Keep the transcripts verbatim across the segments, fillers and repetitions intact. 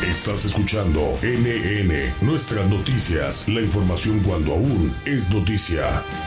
Estás escuchando N N, Nuestras Noticias, la información cuando aún es noticia.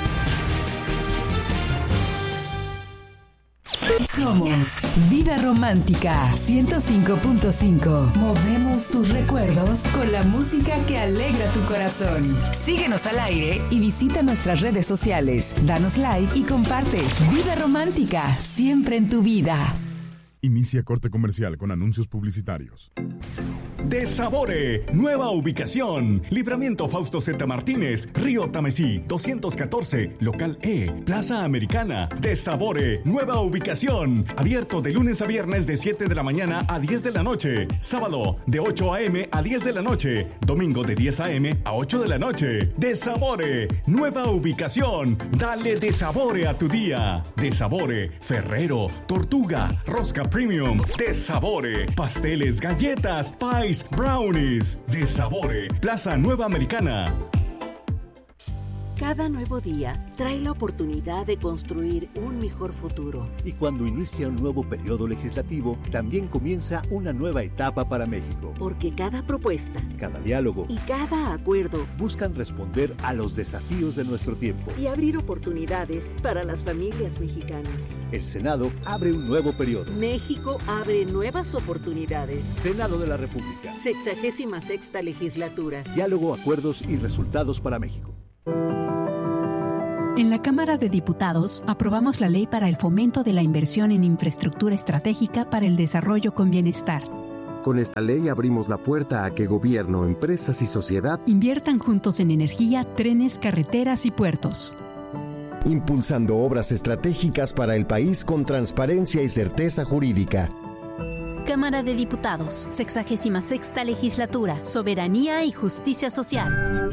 Somos Vida Romántica ciento cinco punto cinco. Movemos tus recuerdos con la música que alegra tu corazón. Síguenos al aire y visita nuestras redes sociales. Danos like y comparte. Vida Romántica, siempre en tu vida. Inicia corte comercial con anuncios publicitarios. De Sabore, nueva ubicación. Libramiento Fausto Z. Martínez, Río Tamesí, doscientos catorce, Local E, Plaza Americana. De Sabore, nueva ubicación. Abierto de lunes a viernes de siete de la mañana a diez de la noche. Sábado de ocho a.m. a diez de la noche. Domingo de diez a.m. a ocho de la noche. De Sabore, nueva ubicación. Dale de Sabore a tu día. De Sabore, Ferrero, Tortuga, Rosca Premium. De Sabore, pasteles, galletas, pies, brownies. De Sabore, Plaza Nueva Americana. Cada nuevo día trae la oportunidad de construir un mejor futuro. Y cuando inicia un nuevo periodo legislativo, también comienza una nueva etapa para México. Porque cada propuesta, cada diálogo y cada acuerdo buscan responder a los desafíos de nuestro tiempo y abrir oportunidades para las familias mexicanas. El Senado abre un nuevo periodo. México abre nuevas oportunidades. Senado de la República. Sexagésima sexta legislatura. Diálogo, acuerdos y resultados para México. En la Cámara de Diputados aprobamos la ley para el fomento de la inversión en infraestructura estratégica para el desarrollo con bienestar. Con esta ley abrimos la puerta a que gobierno, empresas y sociedad inviertan juntos en energía, trenes, carreteras y puertos. Impulsando obras estratégicas para el país con transparencia y certeza jurídica. Cámara de Diputados, sexagésima sexta legislatura, soberanía y justicia social.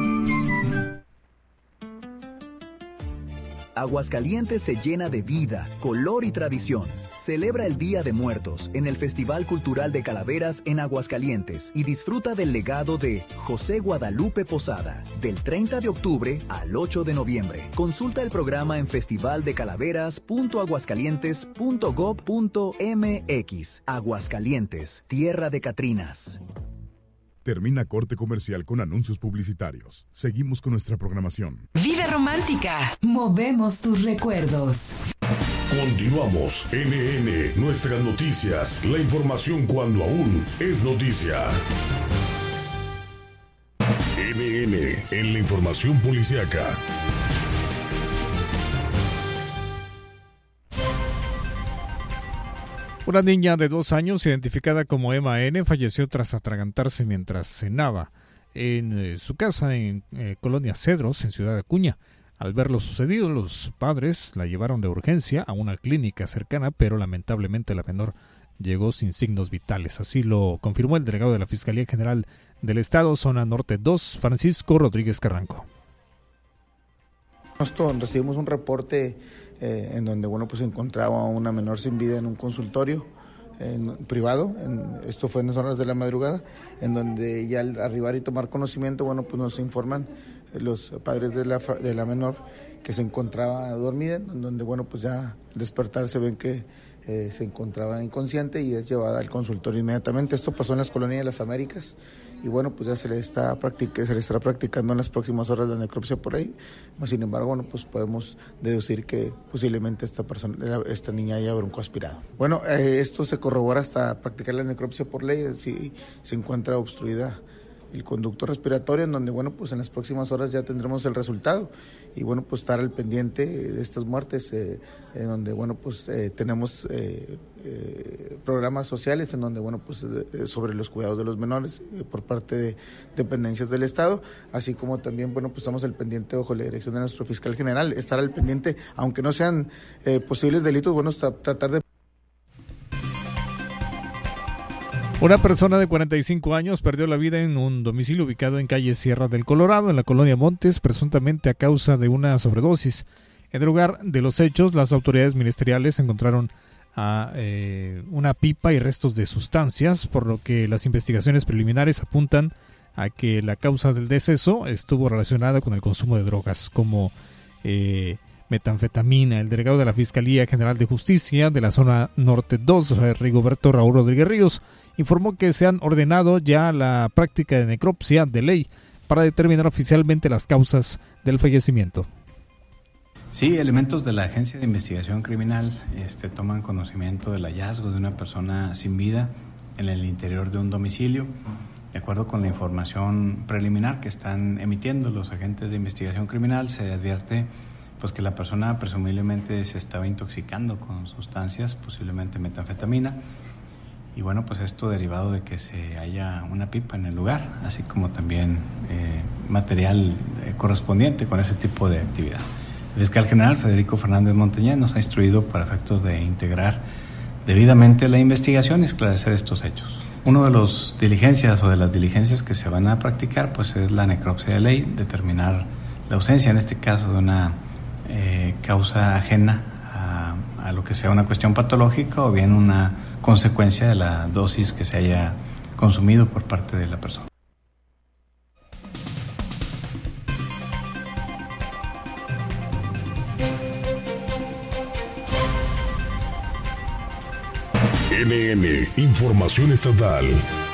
Aguascalientes se llena de vida, color y tradición. Celebra el Día de Muertos en el Festival Cultural de Calaveras en Aguascalientes y disfruta del legado de José Guadalupe Posada del treinta de octubre al ocho de noviembre. Consulta el programa en festival de calaveras punto aguascalientes punto gob punto mx. Aguascalientes, tierra de Catrinas. Termina corte comercial con anuncios publicitarios. Seguimos con nuestra programación. Vida Romántica, movemos tus recuerdos. Continuamos. N N, Nuestras Noticias, la información cuando aún es noticia. N N, en la información policíaca. Una niña de dos años, identificada como Emma N., falleció tras atragantarse mientras cenaba en eh, su casa en eh, Colonia Cedros, en Ciudad Acuña. Al ver lo sucedido, los padres la llevaron de urgencia a una clínica cercana, pero lamentablemente la menor llegó sin signos vitales. Así lo confirmó el delegado de la Fiscalía General del Estado, Zona Norte dos, Francisco Rodríguez Carranco. Nosotros recibimos un reporte eh, en donde bueno pues se encontraba una menor sin vida en un consultorio en, privado. En, esto fue en las horas de la madrugada, en donde ya al arribar y tomar conocimiento, bueno pues nos informan eh, los padres de la de la menor que se encontraba dormida, en donde bueno pues ya al despertar se ven que eh, se encontraba inconsciente y es llevada al consultorio inmediatamente. Esto pasó en las colonias de las Américas. Y bueno, pues ya se le está practic- se le estará practicando en las próximas horas la necropsia por ahí. Sin embargo, bueno, pues podemos deducir que posiblemente esta persona, esta niña haya broncoaspirado. Bueno, eh, esto se corrobora hasta practicar la necropsia por ley si se encuentra obstruida el conducto respiratorio, en donde bueno pues en las próximas horas ya tendremos el resultado y bueno pues estar al pendiente de estas muertes, eh, en donde bueno pues eh, tenemos eh, eh, programas sociales en donde bueno pues eh, sobre los cuidados de los menores eh, por parte de dependencias del Estado, así como también bueno pues estamos al pendiente bajo la dirección de nuestro fiscal general, estar al pendiente, aunque no sean eh, posibles delitos, bueno tra- tratar de... Una persona de cuarenta y cinco años perdió la vida en un domicilio ubicado en calle Sierra del Colorado, en la colonia Montes, presuntamente a causa de una sobredosis. En el lugar de los hechos, las autoridades ministeriales encontraron a, eh, una pipa y restos de sustancias, por lo que las investigaciones preliminares apuntan a que la causa del deceso estuvo relacionada con el consumo de drogas, como eh, metanfetamina. El delegado de la Fiscalía General de Justicia de la Zona Norte dos, Rigoberto Raúl Rodríguez Ríos, informó que se han ordenado ya la práctica de necropsia de ley para determinar oficialmente las causas del fallecimiento. Sí, elementos de la Agencia de Investigación Criminal este, toman conocimiento del hallazgo de una persona sin vida en el interior de un domicilio. De acuerdo con la información preliminar que están emitiendo los agentes de investigación criminal, se advierte pues, que la persona presumiblemente se estaba intoxicando con sustancias, posiblemente metanfetamina. Y bueno, pues esto derivado de que se haya una pipa en el lugar, así como también eh, material eh, correspondiente con ese tipo de actividad. El fiscal general Federico Fernández Montañez nos ha instruido para efectos de integrar debidamente la investigación y esclarecer estos hechos. Una de las diligencias o de las diligencias que se van a practicar pues es la necropsia de ley, determinar la ausencia, en este caso, de una eh, causa ajena a, a lo que sea una cuestión patológica o bien una consecuencia de la dosis que se haya consumido por parte de la persona. N N, Información Estatal.